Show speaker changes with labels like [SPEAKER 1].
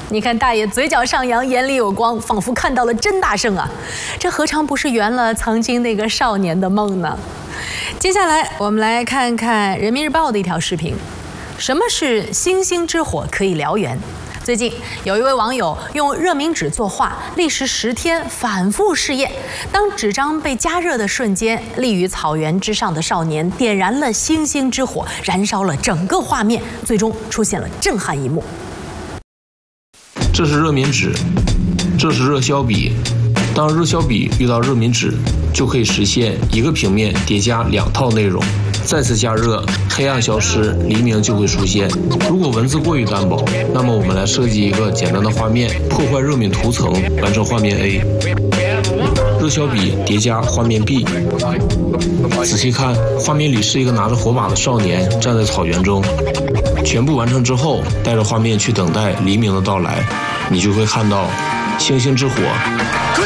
[SPEAKER 1] 你看大爷嘴角上扬，眼里有光，仿佛看到了真大圣啊！这何尝不是圆了曾经那个少年的梦呢？接下来我们来看看人民日报的一条视频：什么是星星之火可以燎原？最近有一位网友用热敏纸作画，历时10天反复试验。当纸张被加热的瞬间，立于草原之上的少年点燃了星星之火，燃烧了整个画面，最终出现了震撼一幕。
[SPEAKER 2] 这是热敏纸，这是热销笔。当热销笔遇到热敏纸，就可以实现一个平面叠加2套内容。再次加热，黑暗消失，黎明就会出现。如果文字过于单薄，那么我们来设计一个简单的画面，破坏热敏涂层，完成画面 A。热销笔叠加画面 B。仔细看，画面里是一个拿着火把的少年站在草原中。全部完成之后，带着画面去等待黎明的到来，你就会看到星星之火